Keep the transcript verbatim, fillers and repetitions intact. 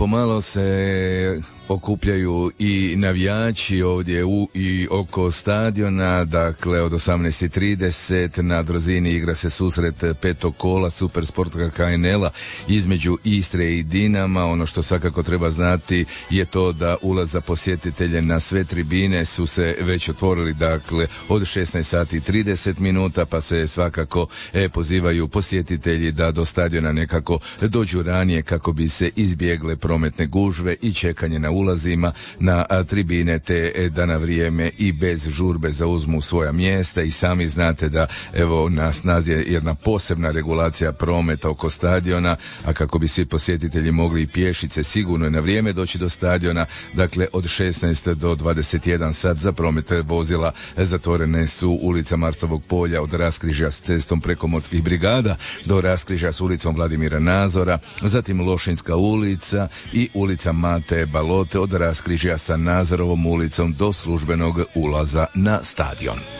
pomalo se okupljaju i navijači ovdje u i oko stadiona, dakle od osamnaest i trideset na Drozini igra se susret petog kola Supersporta K N L-a između Istre i Dinama. Ono što svakako treba znati je to da ulaz za posjetitelje na sve tribine su se već otvorili, dakle od šesnaest sati i trideset minuta, pa se svakako e, pozivaju posjetitelji da do stadiona nekako dođu ranije kako bi se izbjegle prometne gužve i čekanje na ulazima na a, tribine, te e, da na vrijeme i bez žurbe zauzmu svoja mjesta. I sami znate da evo na snazi je jedna posebna regulacija prometa oko stadiona, a kako bi svi posjetitelji mogli i pješice sigurno na vrijeme doći do stadiona, dakle od šesnaest do dvadeset jedan sat za promet vozila zatvorene su ulica Marcovog polja od raskrižja s cestom Prekomorskih brigada do raskrižja s ulicom Vladimira Nazora, zatim Lošinjska ulica i ulica Mate Balote od raskrižja sa Nazorovom ulicom do službenog ulaza na stadion.